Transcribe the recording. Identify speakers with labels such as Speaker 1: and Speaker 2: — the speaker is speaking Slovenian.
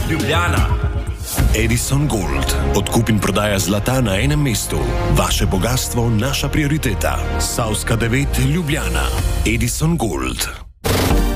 Speaker 1: Ljubljana.
Speaker 2: Edison Gold. Odkup in prodaja zlata na enem mestu. Vaše bogastvo, naša prioriteta. Savska 9, Ljubljana. Edison Gold.